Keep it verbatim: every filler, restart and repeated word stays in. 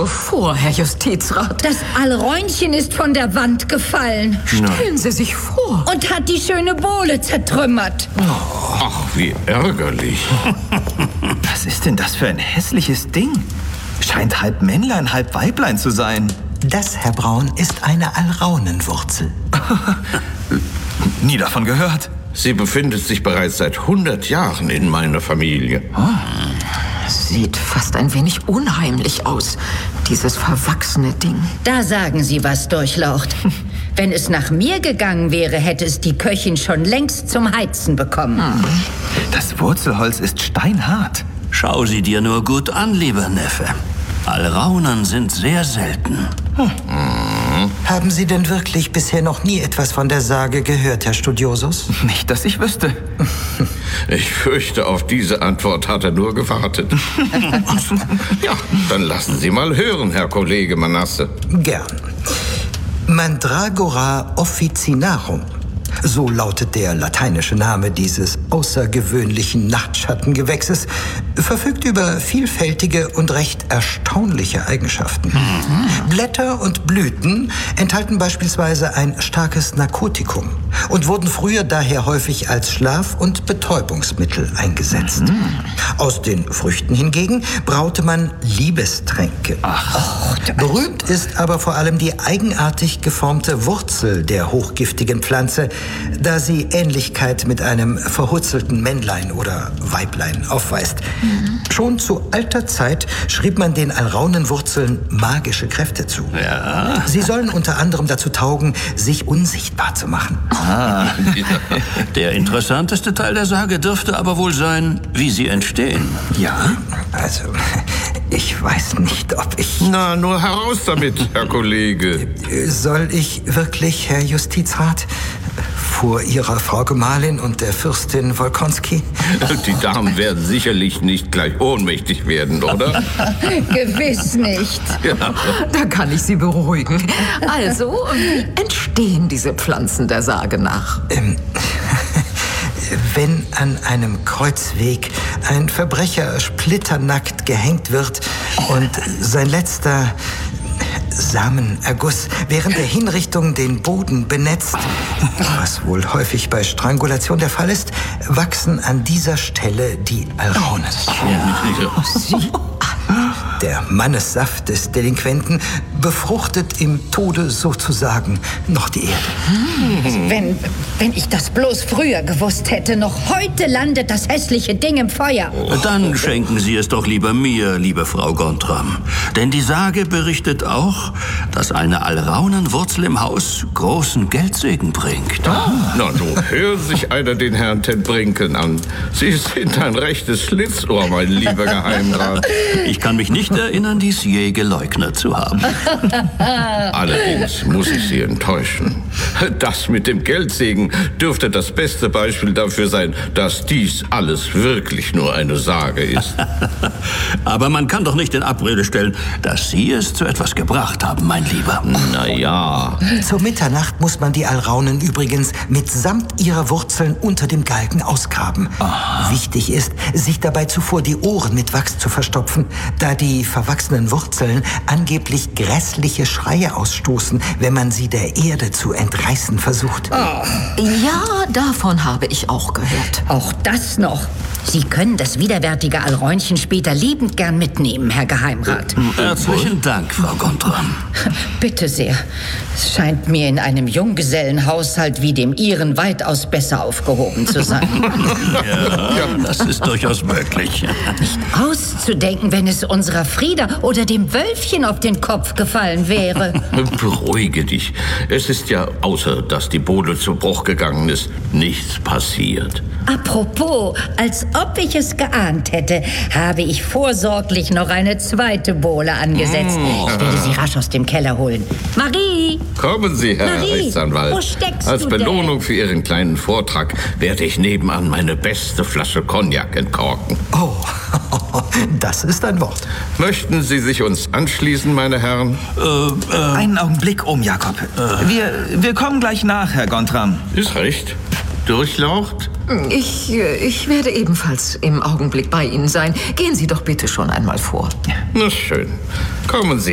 nur vor, Herr Justizrat? Das Alräunchen ist von der Wand gefallen. Stellen Sie sich vor. Und hat die schöne Bohle zertrümmert. Oh. Ach, wie ärgerlich. Was ist denn das für ein hässliches Ding? Scheint halb Männlein, halb Weiblein zu sein. Das, Herr Braun, ist eine Alraunenwurzel. Nie davon gehört. Sie befindet sich bereits seit hundert Jahren in meiner Familie. Oh. Sieht fast ein wenig unheimlich aus, dieses verwachsene Ding. Da sagen Sie was, Durchlaucht. Wenn es nach mir gegangen wäre, hätte es die Köchin schon längst zum Heizen bekommen. Hm. Das Wurzelholz ist steinhart. Schau sie dir nur gut an, lieber Neffe. Alraunen sind sehr selten. Hm. Haben Sie denn wirklich bisher noch nie etwas von der Sage gehört, Herr Studiosus? Nicht, dass ich wüsste. Ich fürchte, auf diese Antwort hat er nur gewartet. Ja, dann lassen Sie mal hören, Herr Kollege Manasse. Gern. Mandragora officinarum. So lautet der lateinische Name dieses außergewöhnlichen Nachtschattengewächses, verfügt über vielfältige und recht erstaunliche Eigenschaften. Mhm. Blätter und Blüten enthalten beispielsweise ein starkes Narkotikum und wurden früher daher häufig als Schlaf- und Betäubungsmittel eingesetzt. Mhm. Aus den Früchten hingegen braute man Liebestränke. Ach. Berühmt ist aber vor allem die eigenartig geformte Wurzel der hochgiftigen Pflanze, da sie Ähnlichkeit mit einem verhutzelten Männlein oder Weiblein aufweist. Mhm. Schon zu alter Zeit schrieb man den Alraunenwurzeln magische Kräfte zu. Ja. Sie sollen unter anderem dazu taugen, sich unsichtbar zu machen. Ah. Der interessanteste Teil der Sage dürfte aber wohl sein, wie sie entstehen. Ja, also, ich weiß nicht, ob ich... Na, nur heraus damit, Herr Kollege. Soll ich wirklich, Herr Justizrat, vor Ihrer Frau Gemahlin und der Fürstin Wolkonski? Die Damen werden sicherlich nicht gleich ohnmächtig werden, oder? Gewiss nicht. Ja. Da kann ich Sie beruhigen. Also, wie entstehen diese Pflanzen der Sage nach? Ähm, wenn an einem Kreuzweg ein Verbrecher splitternackt gehängt wird und sein letzter Samenerguss während der Hinrichtung den Boden benetzt, was wohl häufig bei Strangulation der Fall ist, wachsen an dieser Stelle die Alraunen. Sie? Der Mannessaft des Delinquenten befruchtet im Tode sozusagen noch die Erde. Hm. Wenn, wenn ich das bloß früher gewusst hätte, noch heute landet das hässliche Ding im Feuer. Dann schenken Sie es doch lieber mir, liebe Frau Gontram. Denn die Sage berichtet auch, dass eine Alraunenwurzel im Haus großen Geldsegen bringt. Ah. Na, nun hören sich einer den Herrn ten Brinken an. Sie sind ein rechtes Schlitzohr, mein lieber Geheimrat. Ich kann mich nicht erinnern, dies je geleugnet zu haben. Allerdings muss ich Sie enttäuschen. Das mit dem Geldsegen dürfte das beste Beispiel dafür sein, dass dies alles wirklich nur eine Sage ist. Aber man kann doch nicht in Abrede stellen, dass Sie es zu etwas gebracht haben, mein Lieber. Na ja. Zur Mitternacht muss man die Alraunen übrigens mitsamt ihrer Wurzeln unter dem Galgen ausgraben. Aha. Wichtig ist, sich dabei zuvor die Ohren mit Wachs zu verstopfen, da die verwachsenen Wurzeln angeblich grässliche Schreie ausstoßen, wenn man sie der Erde zu entreißen versucht. Oh. Ja, davon habe ich auch gehört. Auch das noch. Sie können das widerwärtige Alräunchen später liebend gern mitnehmen, Herr Geheimrat. Herzlichen Dank, Frau Gontram. Bitte sehr. Es scheint mir in einem Junggesellenhaushalt wie dem Ihren weitaus besser aufgehoben zu sein. Ja, das ist durchaus möglich. Nicht auszudenken, wenn es unserer Frieda oder dem Wölfchen auf den Kopf gefallen wäre. Beruhige dich. Es ist ja, außer dass die Bohle zu Bruch gegangen ist, nichts passiert. Apropos, als ob ich es geahnt hätte, habe ich vorsorglich noch eine zweite Bohle angesetzt. Oh. Ich werde sie rasch aus dem Keller holen. Marie! Kommen Sie, Herr Marie, Rechtsanwalt. wo steckst Als du Belohnung denn? für Ihren kleinen Vortrag werde ich nebenan meine beste Flasche Cognac entkorken. Oh, das ist ein Wort. Möchten Sie sich uns anschließen, meine Herren? Äh, äh, Einen Augenblick um, Jakob. Äh. Wir, wir kommen gleich nach, Herr Gontram. Ist recht. Durchlaucht? Ich, ich werde ebenfalls im Augenblick bei Ihnen sein. Gehen Sie doch bitte schon einmal vor. Na schön. Kommen Sie.